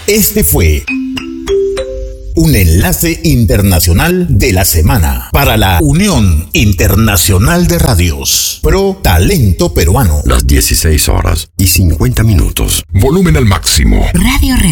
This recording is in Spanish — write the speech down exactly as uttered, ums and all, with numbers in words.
Este fue un enlace internacional de la semana para la Unión Internacional de Radios Pro Talento Peruano. Las dieciséis horas y cincuenta minutos. Volumen al máximo. Radio